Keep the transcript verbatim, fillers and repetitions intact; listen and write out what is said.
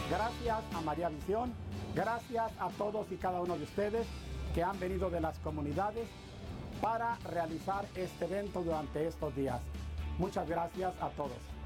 Gracias a María Visión, gracias a todos y cada uno de ustedes que han venido de las comunidades para realizar este evento durante estos días. Muchas gracias a todos.